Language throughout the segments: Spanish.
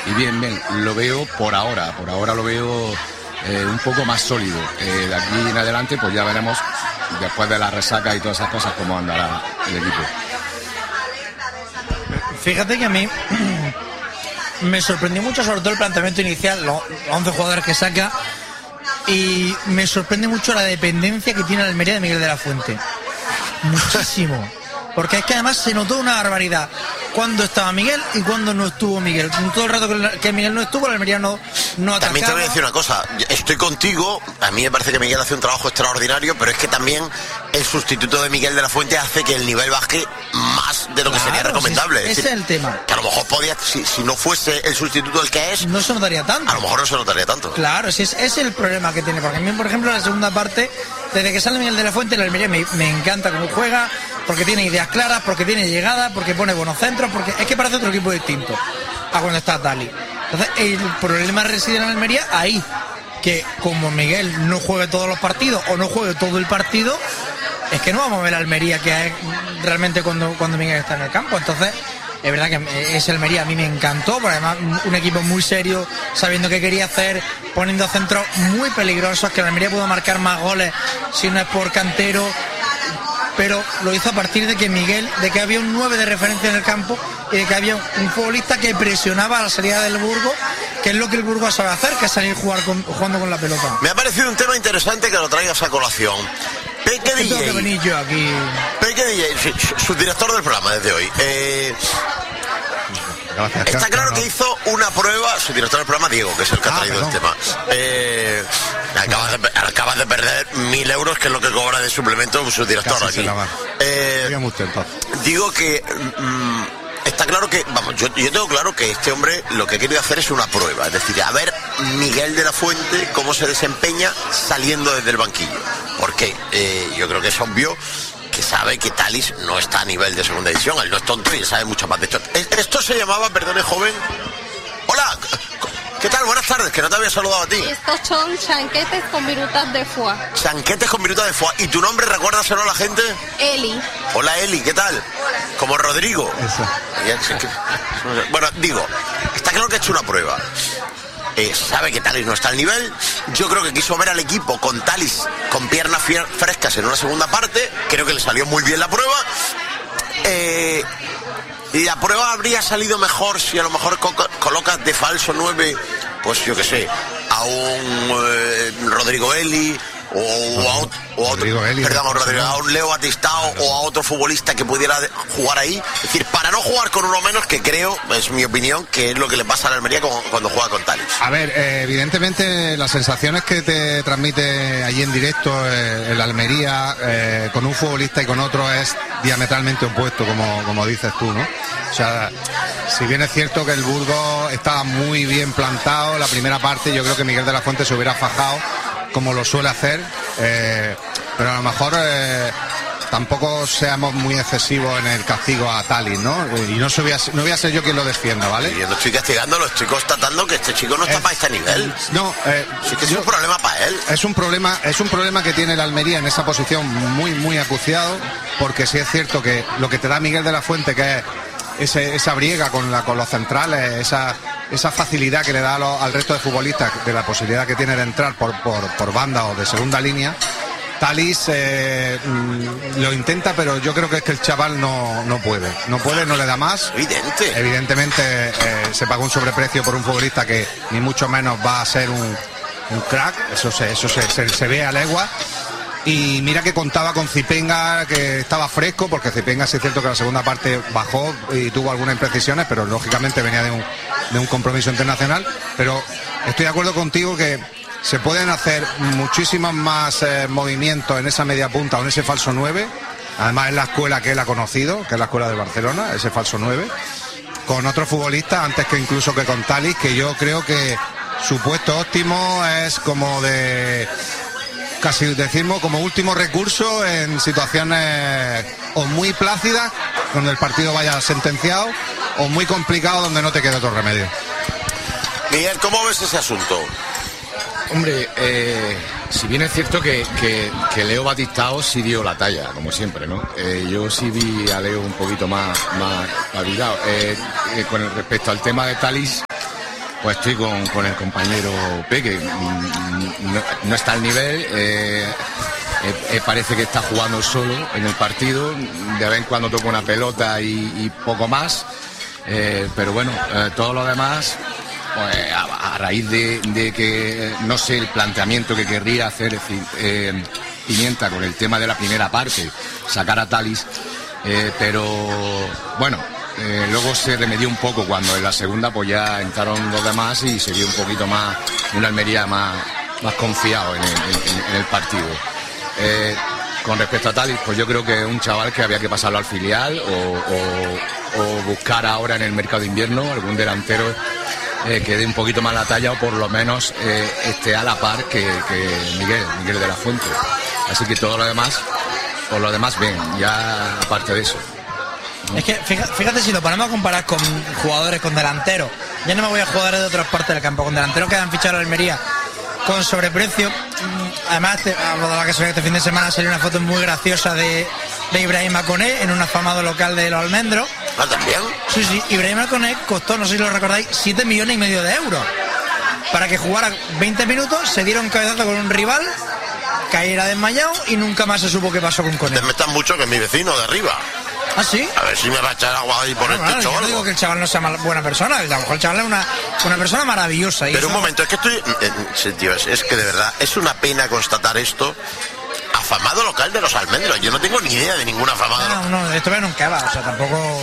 y bien, lo veo por ahora lo veo un poco más sólido. De aquí en adelante pues ya veremos, después de la resaca y todas esas cosas, cómo andará el equipo. Fíjate que a mí me sorprendió mucho, sobre todo el planteamiento inicial, los 11 jugadores que saca, y me sorprende mucho la dependencia que tiene el Almería de Miguel de la Fuente. Muchísimo. Porque es que además se notó una barbaridad cuando estaba Miguel y cuando no estuvo Miguel. Todo el rato que Miguel no estuvo, el Almería no atacaba. También te voy a decir una cosa, estoy contigo, a mí me parece que Miguel hace un trabajo extraordinario, pero es que también el sustituto de Miguel de la Fuente hace que el nivel baje más de lo que sería recomendable. Ese es el tema. Que a lo mejor podía, si no fuese el sustituto el que es, no se notaría tanto. A lo mejor no se notaría tanto. Claro, ese es el problema que tiene. Porque a mí, por ejemplo, en la segunda parte, desde que sale Miguel de la Fuente, el Almería me encanta cómo juega, porque tiene ideas claras, porque tiene llegada, porque pone buenos centros, porque es que parece otro equipo distinto a cuando está Tali. Entonces el problema reside en Almería ahí, que como Miguel no juegue todos los partidos o no juegue todo el partido, es que no vamos a ver a Almería que es realmente cuando Miguel está en el campo. Entonces es verdad que ese Almería a mí me encantó, porque además un equipo muy serio, sabiendo qué quería hacer, poniendo centros muy peligrosos, que el Almería pudo marcar más goles si no es por Cantero, pero lo hizo a partir de que había un 9 de referencia en el campo y de que había un futbolista que presionaba a la salida del Burgos, que es lo que el Burgos sabe hacer, que es salir jugando con la pelota. Me ha parecido un tema interesante que lo traigas a colación. Peque DJ. Tengo que venir yo aquí. Peque DJ, subdirector del programa desde hoy. Gracias, está claro que hizo una prueba, su director del programa, Diego, que es el que ha traído el tema. Acabas de perder 1.000 euros, que es lo que cobra de suplemento su director aquí. Digo que está claro que, vamos, yo tengo claro que este hombre lo que ha querido hacer es una prueba, es decir, a ver Miguel de la Fuente cómo se desempeña saliendo desde el banquillo, porque yo creo que es obvio que sabe que Talis no está a nivel de segunda división, él no es tonto y él sabe mucho más de esto. Esto se llamaba, perdone joven, hola, ¿qué tal? Buenas tardes, que no te había saludado a ti. Estos son chanquetes con virutas de foie. Chanquetes con virutas de foie. ¿Y tu nombre, recuérdaselo a la gente? Eli. Hola Eli, ¿qué tal? Hola. Como Rodrigo. Eso. Bueno, digo, está claro que ha hecho una prueba. Sabe que Talis no está al nivel. Yo creo que quiso ver al equipo con Talis con piernas frescas en una segunda parte. Creo que le salió muy bien la prueba. Y la prueba habría salido mejor si a lo mejor colocas de falso 9, pues yo qué sé, a un Rodrigo Eli a un Leo Batistao o a otro futbolista que pudiera jugar ahí. Es decir, para no jugar con uno menos, que creo, es mi opinión, que es lo que le pasa a la Almería cuando juega con Talis. A ver, evidentemente las sensaciones que te transmite allí en directo el Almería con un futbolista y con otro es diametralmente opuesto, como dices tú, ¿no? O sea, si bien es cierto que el Burgos estaba muy bien plantado, la primera parte yo creo que Miguel de la Fuente se hubiera fajado como lo suele hacer, pero a lo mejor tampoco seamos muy excesivos en el castigo a Talis, ¿no? Y no voy a ser yo quien lo defienda, ¿vale? Yo no estoy castigando, lo estoy constatando que este chico no está para este nivel. No, sí que es un problema para él. Es un problema que tiene el Almería en esa posición muy, muy acuciado, porque sí es cierto que lo que te da Miguel de la Fuente, que es esa briega con los centrales, esa facilidad que le da al resto de futbolistas, de la posibilidad que tiene de entrar por banda o de segunda línea. Talis lo intenta, pero yo creo que es que el chaval no puede, no le da más. Evidentemente se pagó un sobreprecio por un futbolista que ni mucho menos va a ser un crack, eso se ve a legua. Y mira que contaba con Zipenga, que estaba fresco, porque Zipenga sí es cierto que la segunda parte bajó y tuvo algunas imprecisiones, pero lógicamente venía de un compromiso internacional. Pero estoy de acuerdo contigo que se pueden hacer muchísimos más movimientos en esa media punta o en ese falso 9. Además es la escuela que él ha conocido, que es la escuela de Barcelona, ese falso 9, con otros futbolistas antes que incluso que con Talis, que yo creo que su puesto óptimo es como de... casi decimos como último recurso en situaciones o muy plácidas donde el partido vaya sentenciado o muy complicado donde no te queda otro remedio. Miguel, ¿cómo ves ese asunto? Hombre, si bien es cierto que Leo Batistao sí dio la talla, como siempre, ¿no? Yo sí vi a Leo un poquito más avirado. Con respecto al tema de Talis, pues estoy con el compañero Peque. No está al nivel, parece que está jugando solo en el partido, de vez en cuando toca una pelota y poco más, pero bueno, todo lo demás, pues a raíz de que no sé el planteamiento que querría hacer Pimienta con el tema de la primera parte, sacar a Thalys, pero bueno, luego se remedió un poco cuando en la segunda pues ya entraron los demás y se vio un poquito más, una Almería más confiado en el partido. Con respecto a Thalys, pues yo creo que es un chaval que había que pasarlo al filial o buscar ahora en el mercado de invierno algún delantero que dé un poquito más la talla o por lo menos esté a la par que Miguel de la Fuente. Así que todo lo demás, por lo demás bien, ya aparte de eso. Es que fíjate, si lo ponemos a comparar con jugadores, con delanteros, ya no me voy a jugadores de otras partes del campo, con delanteros que han fichado a la Almería con sobreprecio. Además, este fin de semana salió una foto muy graciosa de Ibrahima Koné en un afamado local de Los Almendros. ¿Ah, también? Sí, Ibrahima Koné costó, no sé si lo recordáis, 7,5 millones de euros. Para que jugara 20 minutos, se dieron cabezazo con un rival, cayera desmayado y nunca más se supo qué pasó con Koné. Te metas mucho que es mi vecino de arriba. ¿Ah, sí? A ver si me va a echar agua ahí por el techo o yo algo. no digo que el chaval no sea buena persona, a lo mejor el chaval es una persona maravillosa. Pero un momento, es que estoy... tío, es que de verdad, es una pena constatar esto. Afamado local de Los Almendros. Yo no tengo ni idea de ninguna afamada. No, esto viene un kebab, o sea, tampoco...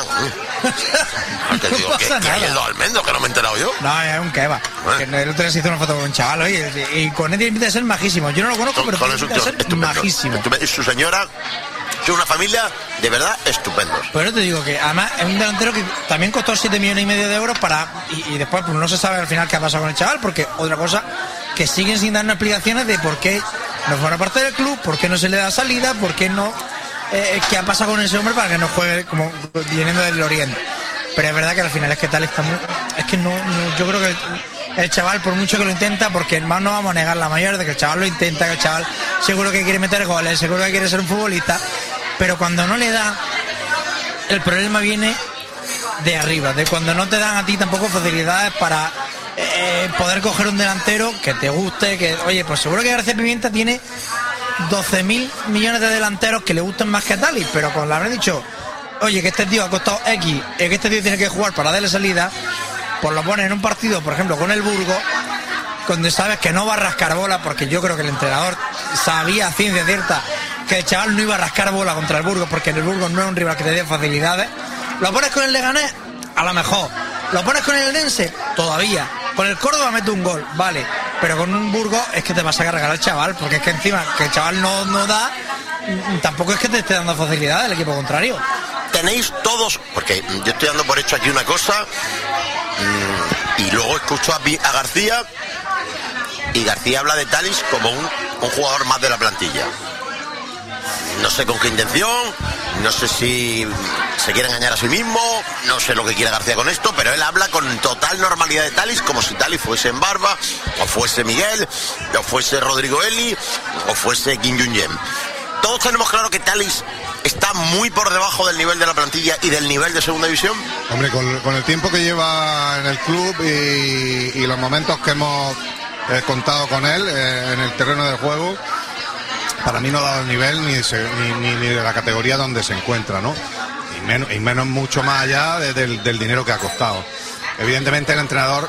Te digo, ¿qué hay en Los Almendros? Que no me he enterado yo. No, es un kebab. El otro día se hizo una foto con un chaval, oye, y con él tiene pinta de ser majísimo. Yo no lo conozco, pero tiene pinta de ser majísimo. Y su señora... Es una familia de verdad estupendos. Pero te digo que además es un delantero que también costó 7,5 millones de euros y después pues no se sabe al final qué ha pasado con el chaval, porque otra cosa que siguen sin darnos explicaciones de por qué no forma parte del club, por qué no se le da salida, por qué no, qué ha pasado con ese hombre para que no juegue como viniendo del Oriente. Pero es verdad que al final es que tal está muy, es que no, yo creo que el chaval, por mucho que lo intenta, porque más no vamos a negar la mayor de que el chaval lo intenta, que el chaval seguro que quiere meter goles, seguro que quiere ser un futbolista, pero cuando no le da, el problema viene de arriba, de cuando no te dan a ti tampoco facilidades para poder coger un delantero que te guste, que oye, pues seguro que García Pimienta tiene 12.000 millones de delanteros que le gusten más que Thalys, pero con la habré dicho, oye, que este tío ha costado X, que este tío tiene que jugar para darle salida, pues lo pones en un partido, por ejemplo, con el Burgos, donde sabes que no va a rascar bola, porque yo creo que el entrenador sabía a ciencia cierta que el chaval no iba a rascar bola contra el Burgos, porque el Burgos no es un rival que te dé facilidades. Lo pones con el Leganés, a lo mejor. Lo pones con el Eldense, todavía. Con el Córdoba mete un gol, vale. Pero con un Burgos es que te vas a cargar al chaval, porque es que encima que el chaval no da, tampoco es que te esté dando facilidades el equipo contrario. Tenéis todos, porque yo estoy dando por hecho aquí una cosa, y luego escucho a García, y García habla de Thalys como un jugador más de la plantilla. No sé con qué intención, no sé si se quiere engañar a sí mismo, no sé lo que quiere García con esto, pero él habla con total normalidad de Thalys, como si Thalys fuese en Barba, o fuese Miguel, o fuese Rodrigo Eli, o fuese Kim Jong-un. Todos tenemos claro que Thalys está muy por debajo del nivel de la plantilla y del nivel de segunda división. Hombre, con el tiempo que lleva en el club y los momentos que hemos contado con él en el terreno del juego, para mí no ha dado el nivel ni de la categoría donde se encuentra, ¿no? Y menos mucho más allá del dinero que ha costado. Evidentemente el entrenador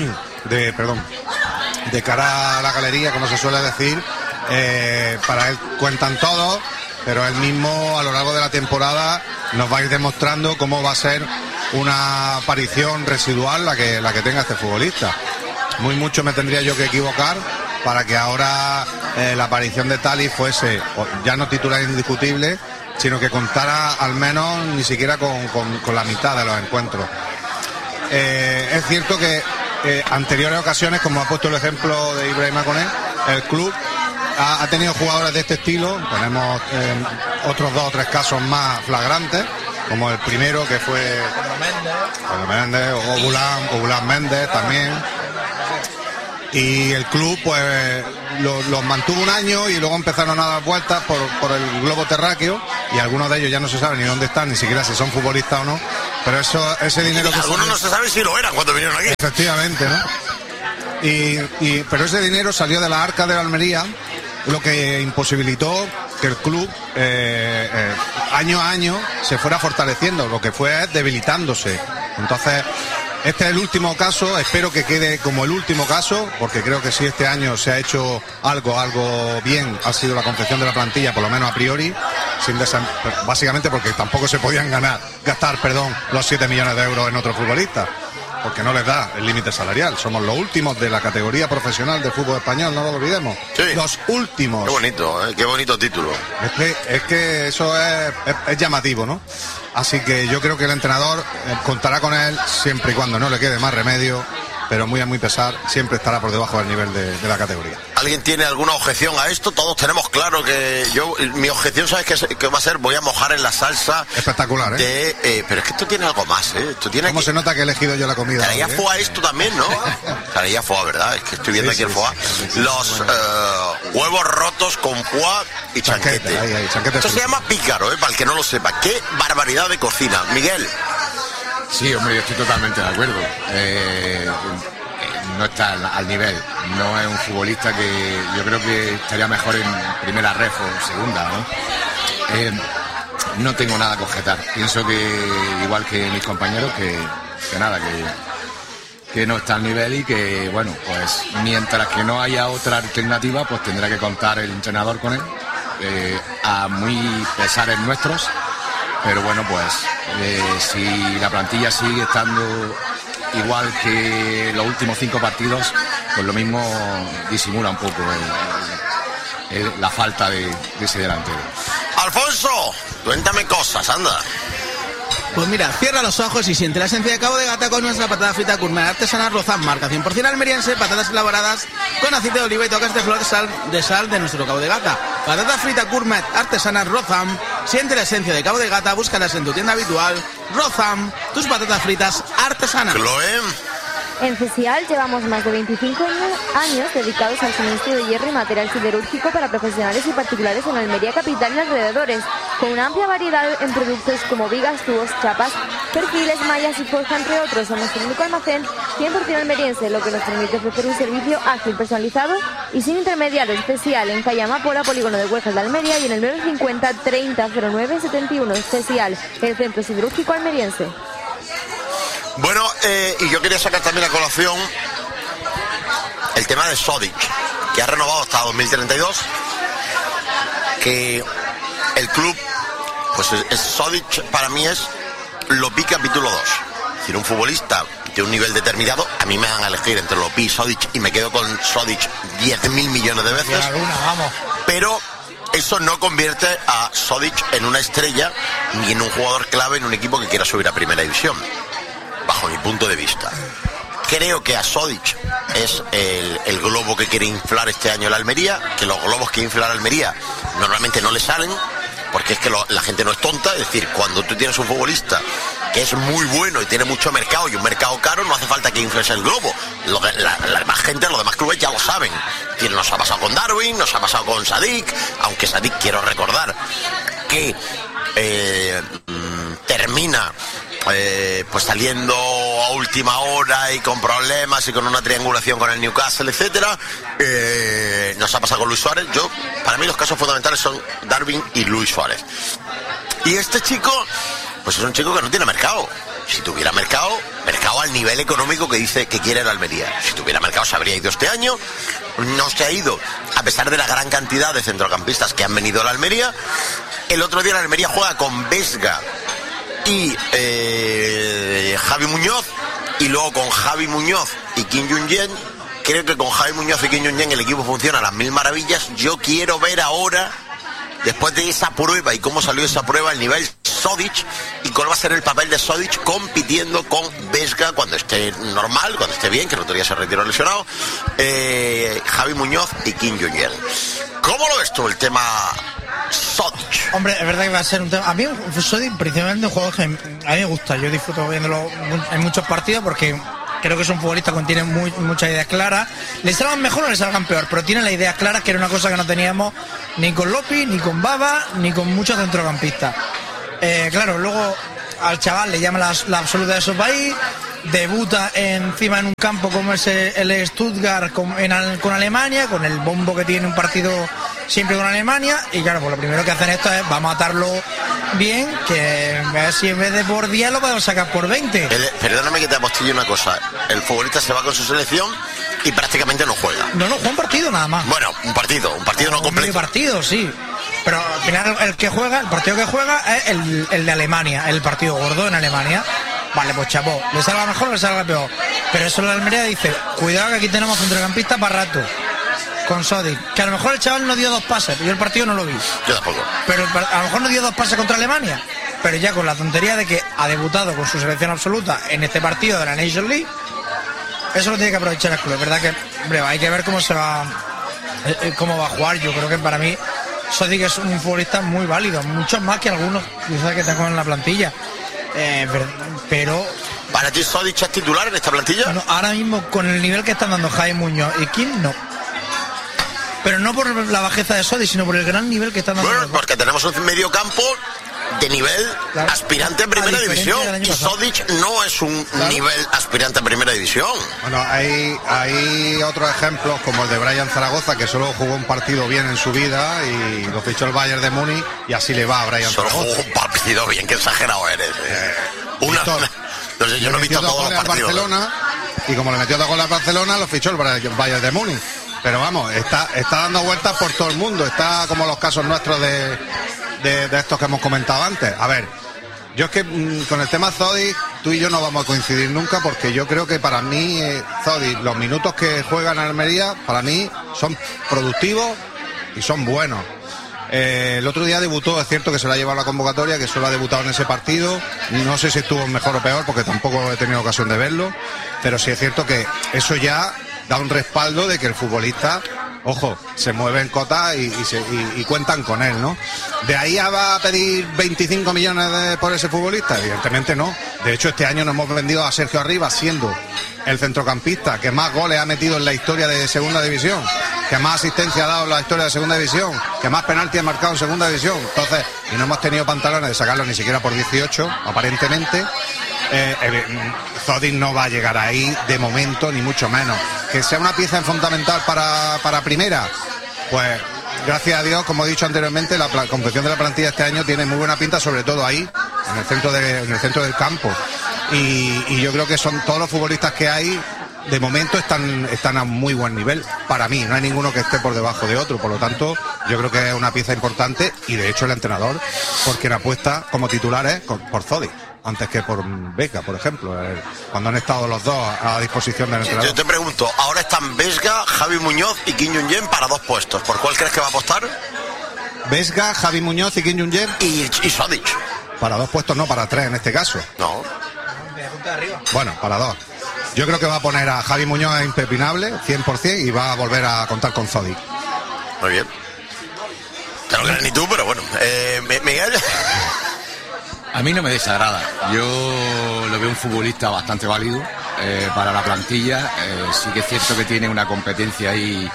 de cara a la galería, como se suele decir, para él cuentan todos, pero él mismo a lo largo de la temporada nos va a ir demostrando cómo va a ser una aparición residual la que tenga este futbolista. Muy mucho me tendría yo que equivocar para que ahora la aparición de Thalys fuese ya no titular indiscutible, sino que contara al menos ni siquiera con la mitad de los encuentros. Es cierto que anteriores ocasiones, como ha puesto el ejemplo de Ibrahima Koné, el club ha tenido jugadores de este estilo. Tenemos otros 2 o 3 casos más flagrantes, como el primero que fue Pedro Méndez, o Bulán Méndez también. Y el club pues los mantuvo un año y luego empezaron a dar vueltas por el globo terráqueo, y algunos de ellos ya no se sabe ni dónde están, ni siquiera si son futbolistas o no, Pero ese dinero que algunos no se sabe si lo eran cuando vinieron aquí. Efectivamente, ¿no? Pero ese dinero salió de la arca de la Almería, lo que imposibilitó que el club año a año se fuera fortaleciendo, lo que fue debilitándose. Entonces, este es el último caso, espero que quede como el último caso, porque creo que si este año se ha hecho algo bien, ha sido la confección de la plantilla, por lo menos a priori, básicamente porque tampoco se podían gastar los 7 millones de euros en otro futbolista, porque no les da el límite salarial. Somos los últimos de la categoría profesional del fútbol español, no lo olvidemos. Sí. Los últimos. Qué bonito, qué bonito título. Es que eso es llamativo, ¿no? Así que yo creo que el entrenador contará con él siempre y cuando no le quede más remedio, pero muy a muy pesar, siempre estará por debajo del nivel de la categoría. ¿Alguien tiene alguna objeción a esto? Todos tenemos claro que mi objeción, ¿sabes qué va a ser? Voy a mojar en la salsa. Espectacular, ¿eh? Pero es que esto tiene algo más, ¿eh? Esto tiene ¿Cómo se nota que he elegido yo la comida? Traía foie esto también, ¿no? Traía foie, ¿verdad? Es que estoy viendo aquí el foie. Los huevos rotos con foie y chanquete. Chanquete. Esto se llama pícaro, para el que no lo sepa. ¡Qué barbaridad de cocina! Miguel. Sí, hombre, yo estoy totalmente de acuerdo. No está al nivel, no es un futbolista que yo creo que estaría mejor en primera ref o segunda, ¿no? No tengo nada que objetar. Pienso que, igual que mis compañeros, que no está al nivel y que, bueno, pues mientras que no haya otra alternativa, pues tendrá que contar el entrenador con él, a muy pesares nuestros. Pero bueno, pues si la plantilla sigue estando igual que los últimos 5 partidos, pues lo mismo disimula un poco la falta de ese delantero. Alfonso, cuéntame cosas, anda. Pues mira, cierra los ojos y siente la esencia de Cabo de Gata con nuestra patata frita gourmet artesana Rozam, marca 100% almeriense, patatas elaboradas con aceite de oliva y toques de flor de sal de nuestro Cabo de Gata. Patata frita gourmet artesana Rozam, siente la esencia de Cabo de Gata, búscalas en tu tienda habitual. Rozam, tus patatas fritas artesanas. Chloe. En CESIAL llevamos más de 25 años dedicados al suministro de hierro y material siderúrgico para profesionales y particulares en Almería capital y alrededores, con una amplia variedad en productos como vigas, tubos, chapas, perfiles, mallas y forja, entre otros. Somos el único almacén 100% almeriense, lo que nos permite ofrecer un servicio ágil, personalizado y sin intermediarios. CESIAL en calle Amapola, polígono de Huejas de Almería, y en el 950 30 09 71. CESIAL, el centro siderúrgico almeriense. Bueno, y yo quería sacar también a colación el tema de Sodic, que ha renovado hasta 2032, que el club, pues Sodic para mí es Lopi capítulo 2. Es decir, un futbolista de un nivel determinado, a mí me dan a elegir entre Lopi y Sodic, y me quedo con Sodic 10.000 millones de veces. Vamos. Pero eso no convierte a Sodic en una estrella ni en un jugador clave en un equipo que quiera subir a primera división, bajo mi punto de vista. Creo que a Sodic es el globo que quiere inflar este año la Almería, que los globos que infla la Almería normalmente no le salen, porque es que la gente no es tonta. Es decir, cuando tú tienes un futbolista que es muy bueno y tiene mucho mercado y un mercado caro, no hace falta que infles el globo. La demás gente, los demás clubes ya lo saben. Es decir, nos ha pasado con Darwin, nos ha pasado con Sadik, aunque Sadik, quiero recordar que termina pues saliendo a última hora y con problemas y con una triangulación con el Newcastle, etcétera. Nos ha pasado con Luis Suárez. Para mí los casos fundamentales son Darwin y Luis Suárez. Y este chico, pues es un chico que no tiene mercado. Si tuviera mercado al nivel económico que dice que quiere el Almería. Si tuviera mercado se habría ido este año. No se ha ido, a pesar de la gran cantidad de centrocampistas que han venido a la Almería. El otro día la Almería juega con Vesga y Javi Muñoz, y luego con Javi Muñoz y Kim Jong-un. Creo que con Javi Muñoz y Kim Jong-un el equipo funciona a las mil maravillas. Yo quiero ver ahora, después de esa prueba y cómo salió esa prueba, el nivel Sodic y cuál va a ser el papel de Sodic compitiendo con Vesga cuando esté normal, cuando esté bien, que el otro día se retiró lesionado, Javi Muñoz y Kim Jong-un. ¿Cómo lo ves tú el tema Sodic? Hombre, es verdad que va a ser un tema. A mí Sodic principalmente un jugador que a mí me gusta. Yo disfruto viéndolo en muchos partidos porque creo que es un futbolista que tiene muchas ideas claras. Le salgan mejor o le salgan peor, pero tiene la idea clara, que era una cosa que no teníamos ni con Lopi, ni con Baba, ni con muchos centrocampistas. Claro, luego al chaval le llama la absoluta de su país, debuta encima en un campo como es el Stuttgart con Alemania, con el bombo que tiene un partido siempre con Alemania, y claro, pues lo primero que hacen esto es vamos a atarlo bien, que a ver si en vez de por 10 lo podemos sacar por 20. Perdóname que te apostille una cosa, el futbolista se va con su selección y prácticamente no juega. No, juega un partido nada más. Bueno, un partido no completo. Medio partido, sí. Pero al final el partido que juega es el de Alemania, el partido gordo en Alemania. Vale, pues chapó, le salga mejor o le salga peor. Pero eso la Almería dice, cuidado que aquí tenemos centrocampista para rato. Con Sodic, que a lo mejor el chaval no dio 2 pases, yo el partido no lo vi. Yo tampoco. Pero a lo mejor no dio 2 pases contra Alemania. Pero ya con la tontería de que ha debutado con su selección absoluta en este partido de la Nations League, eso lo tiene que aprovechar el club. Es verdad que, hombre, hay que ver cómo va a jugar. Yo creo que para mí Sodic es un futbolista muy válido, muchos más que algunos que tengo en la plantilla. Pero ¿para ti Sodic es titular en esta plantilla? No, ahora mismo con el nivel que están dando Jaime Muñoz y Kim, no. Pero no por la bajeza de Sodic, sino por el gran nivel que están dando. Bueno, porque tenemos un medio campo de nivel aspirante a primera división, y Sodic no es un nivel aspirante a primera división. Bueno, hay otros ejemplos como el de Brian Zaragoza, que solo jugó un partido bien en su vida y lo fichó el Bayern de Múnich, y así le va a Brian Zaragoza. Solo jugó un partido bien, qué exagerado eres. No sé, yo no he visto todos los partidos. Barcelona, y como le metió 2 goles al Barcelona, lo fichó el Bayern de Múnich. Pero vamos, está dando vueltas por todo el mundo, está como los casos nuestros de estos que hemos comentado antes. A ver, yo es que con el tema Sodic, tú y yo no vamos a coincidir nunca, porque yo creo que para mí Sodic, los minutos que juega en Almería, para mí son productivos y son buenos. El otro día debutó, es cierto que se lo ha llevado a la convocatoria, que solo ha debutado en ese partido, no sé si estuvo mejor o peor, porque tampoco he tenido ocasión de verlo, pero sí es cierto que eso ya da un respaldo de que el futbolista, ojo, se mueve en cota y cuentan con él, ¿no? ¿De ahí va a pedir 25 millones por ese futbolista? Evidentemente no. De hecho, este año nos hemos vendido a Sergio Arribas, siendo el centrocampista que más goles ha metido en la historia de Segunda División, que más asistencia ha dado en la historia de Segunda División, que más penalti ha marcado en Segunda División. Entonces, y no hemos tenido pantalones de sacarlo ni siquiera por 18, aparentemente. Sodic no va a llegar ahí de momento, ni mucho menos. Que sea una pieza fundamental para primera, pues gracias a Dios, como he dicho anteriormente, la confección de la plantilla este año tiene muy buena pinta, sobre todo ahí, en el centro del campo. Y yo creo que son todos los futbolistas que hay, de momento están a muy buen nivel. Para mí, no hay ninguno que esté por debajo de otro. Por lo tanto, yo creo que es una pieza importante, y de hecho el entrenador, por quien apuesta como titulares por Sodic, antes que por Vesga, por ejemplo, cuando han estado los dos a disposición del entrenador. Yo te pregunto, ahora están Vesga, Javi Muñoz y Kim Jong-un para 2 puestos. ¿Por cuál crees que va a apostar? Vesga, Javi Muñoz y Kim Jong-un y Sodic. Para 2 puestos, no, para 3 en este caso. No. Bueno, para 2. Yo creo que va a poner a Javi Muñoz impepinable, 100%, y va a volver a contar con Sodic. Muy bien. Te lo crees ni tú, pero bueno. Miguel. A mí no me desagrada. Yo lo veo un futbolista bastante válido para la plantilla. Sí que es cierto que tiene una competencia ahí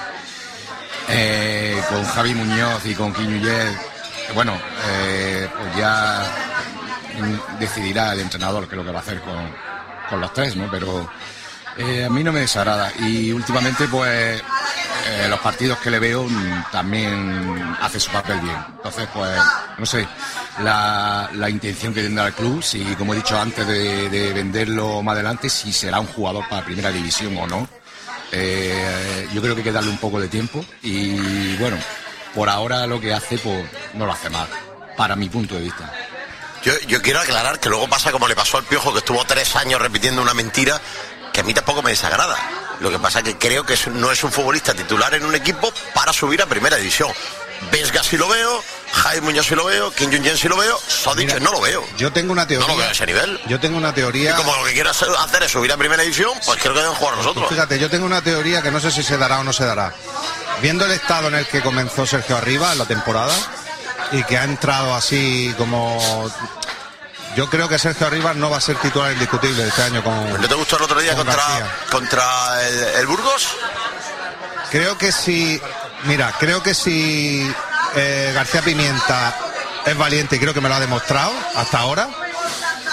con Javi Muñoz y con Quiñonet. Bueno, pues ya decidirá el entrenador qué es lo que va a hacer con los 3, ¿no? Pero a mí no me desagrada. Y últimamente, pues, los partidos que le veo también hace su papel bien. Entonces, pues, no sé, la intención que tendrá el club, si, como he dicho antes, de venderlo más adelante, si será un jugador para primera división o no. Yo creo que hay que darle un poco de tiempo, y bueno, por ahora lo que hace, pues no lo hace mal, para mi punto de vista. Yo quiero aclarar que luego pasa como le pasó al Piojo, que estuvo 3 años repitiendo una mentira, que a mí tampoco me desagrada. Lo que pasa es que creo que no es un futbolista titular en un equipo para subir a primera división. Vesga sí lo veo, Jaime Muñoz sí lo veo, Kim Jong-un sí lo veo, Sodic no lo veo. Yo tengo una teoría. No lo veo a ese nivel. Yo tengo una teoría. Y como lo que quiero hacer es subir a primera división, pues creo que deben jugar nosotros. Fíjate, yo tengo una teoría que no sé si se dará o no se dará. Viendo el estado en el que comenzó Sergio Arribas en la temporada, y que ha entrado así como... Yo creo que Sergio Arribas no va a ser titular indiscutible este año con... ¿No te gustó el otro día contra el Burgos? Creo que sí. Mira, creo que si García Pimienta es valiente, y creo que me lo ha demostrado hasta ahora,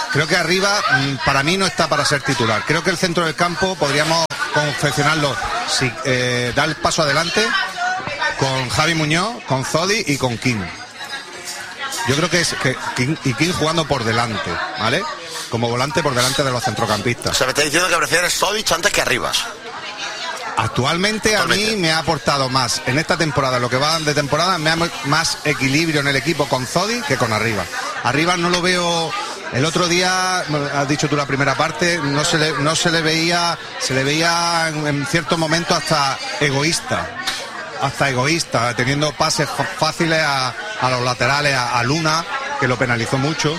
Creo que arriba, para mí, no está para ser titular. Creo que el centro del campo podríamos confeccionarlo, dar el paso adelante con Javi Muñoz, con Zodi y con King. Yo creo que King jugando por delante, ¿vale? Como volante por delante de los centrocampistas. O sea, me está diciendo que prefieres Zodic antes que Arribas. Actualmente a mí me ha aportado más en esta temporada, lo que va de temporada, me da más equilibrio en el equipo con Zodi que con Arribas. Arribas no lo veo. El otro día, has dicho tú la primera parte, no se le veía en ciertos momentos hasta egoísta, teniendo pases fáciles a los laterales, a Luna, que lo penalizó mucho.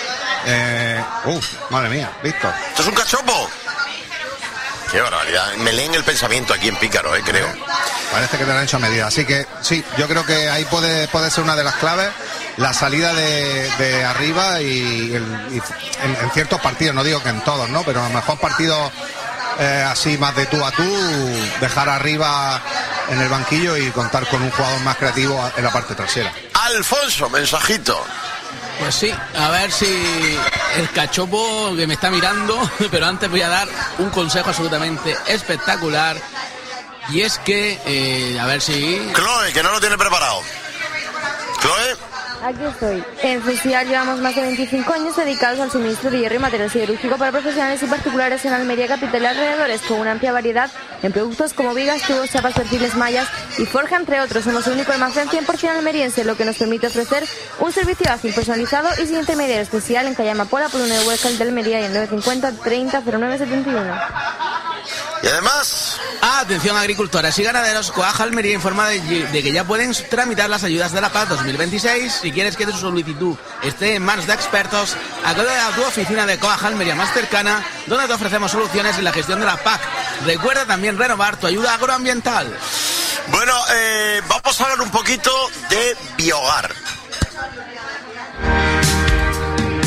Madre mía, Víctor. ¿Esto es un cachopo? Qué barbaridad. Me leen el pensamiento aquí en Pícaro, creo. Parece que te lo han hecho a medida. Así que sí, yo creo que ahí puede ser una de las claves, la salida de arriba y en ciertos partidos, no digo que en todos, ¿no? Pero a lo mejor partidos así más de tú a tú, dejar arriba en el banquillo y contar con un jugador más creativo en la parte trasera. Alfonso, mensajito. Pues sí, a ver si el cachopo que me está mirando, pero antes voy a dar un consejo absolutamente espectacular, y es que, a ver si... Chloe, que no lo tiene preparado. Chloe. Aquí estoy. En Festival llevamos más de 25 años dedicados al suministro de hierro y material siderúrgico para profesionales y particulares en Almería, capital y alrededores, con una amplia variedad en productos como vigas, tubos, chapas, perfiles, mallas y forja, entre otros. Somos el único almacén 100% almeriense, lo que nos permite ofrecer un servicio ágil, personalizado y sin intermediario, especial en calle Amapola, por una web de Almería y en 950 30 09 71. Y además... Atención agricultoras y ganaderos, Coaja Almería informa de que ya pueden tramitar las ayudas de la PAC 2026. Si quieres que tu solicitud esté en manos de expertos, acude a tu oficina de Coaja Almería más cercana, donde te ofrecemos soluciones en la gestión de la PAC. Recuerda también renovar tu ayuda agroambiental. Bueno, vamos a hablar un poquito de Biogar.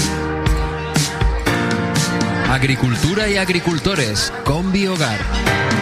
Agricultura y agricultores con Biogar.